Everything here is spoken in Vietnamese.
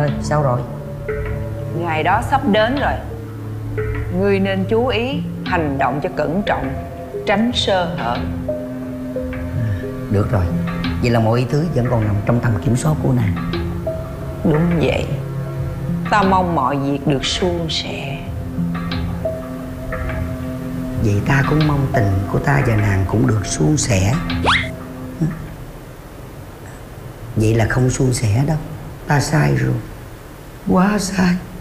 ơi, sao rồi? Ngày đó sắp đến rồi. Ngươi nên chú ý hành động cho cẩn trọng, tránh sơ hở. Được rồi, vậy là mọi thứ vẫn còn nằm trong tầm kiểm soát của nàng. Đúng vậy. Ta mong mọi việc được suôn sẻ. Vậy ta cũng mong tình của ta và nàng cũng được suôn sẻ. Vậy là không suôn sẻ đâu. Ta sai rồi, quá sai.